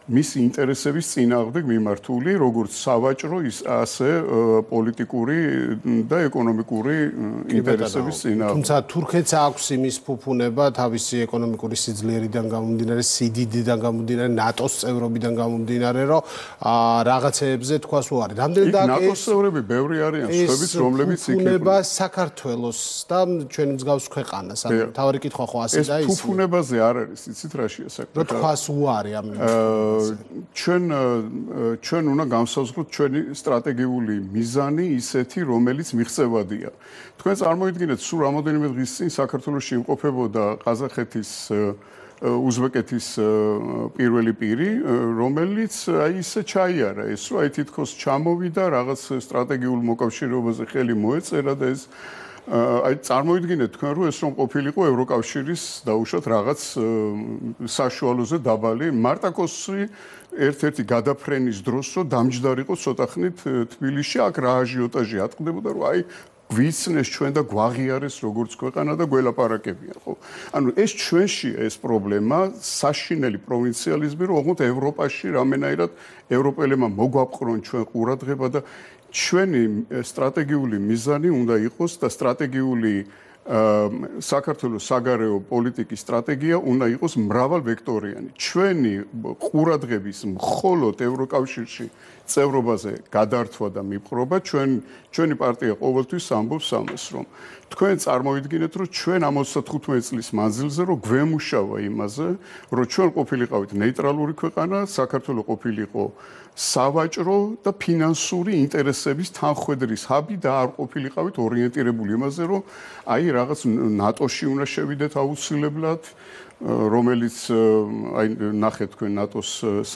მისი ინტერესების წინააღმდეგ მიმართული, როგორც სავაჭრო, ასე პოლიტიკური და ეკონომიკური ინტერესების წინააღმდეგ. თუმცა თურქეთს აქვს იმის ფუფუნება თავისი ეკონომიკური სიძლიერიდან გამომდინარე, სიდიდიდან გამომდინარე, ნატოს წევრობიდან გამომდინარე, რომ რაღაცეებზე თქვას უარი. რამდენი და ნატოს წევრები ბევრი არიან, სხვაებიც, რომლებიც იქ ფუფუნება საქართველოს და ჩვენი მსგავს ქვეყანას. ანუ თავი კითხვა ხო ასე და ის. ეს ფუფუნებაზე არ არის, იცით რაშია საქმე? რომ თქვას უარი ამ ჩვენ უნდა განსაზღვროთ ჩვენი სტრატეგიული მიზანი ისეთი, რომელიც მიღწევადია. თქვენ წარმოიდგინეთ, სულ რამოდენიმე დღის წინ საქართველოში იმყოფებოდა ყაზახეთის, უზბეკეთის პირველი პირი, რომელიც აი ისე ჩაიარა ეს, რომ აი თითქოს ჩამოვიდა, რაღაც სტრატეგიულ მოკავშირეობაზე ხელი მოეწერა და ეს აი წარმოიდგინეთ თქვენ რომ ეს რომ ყოფილიყო ევროკავშირის დაუშვათ რაღაც საშუალოზე დაბალი მარტაკოსი ერთ-ერთი გადაფრენის დროს რომ დამჯდარიყო ცოტახნით თბილისში აქ რა აჟიოტაჟი ატყდებოდა რომ აი გვიცნეს ჩვენ და გვაღიარეს როგორც ქვეყანა და გველაპარაკებიან ხო ანუ ეს ჩვენში ეს პრობლემა საშინელი პროვინციალიზმი რომ ოღონდ ევროპაში რამენაირად ევროპელებმა მოგვაპყრონ ჩვენ ყურადღება და ჩვენი სტრატეგიული მიზანი უნდა იყოს და სტრატეგიული საქართველოს საგარეო პოლიტიკის სტრატეგია უნდა იყოს მრავალვექტორიანი. ჩვენი ყურადღების მხოლოდ ევროკავშირში წევრობაზე გადართვა და მიპყრობა ჩვენი პარტია ყოველთვის ამბობს ამას, რომ თქვენ წარმოიდგინეთ, რომ ჩვენ ამ 35 წლის მანძილზე რომ გვემუშავა იმაზე, რომ ჩვენ ყოფილიყავით ნეიტრალური ქვეყანა, საქართველო ყოფილიყო სავაჭრო და ფინანსური ინტერესების თანხვედრის ჰაბი და არ ყოფილიყავით ორიენტირებული იმაზე, რომ აი რაღაც ნატოში უნდა შევიდეთ აუცილებლად, რომელიც აი ნახეთ თქვენ ნატოს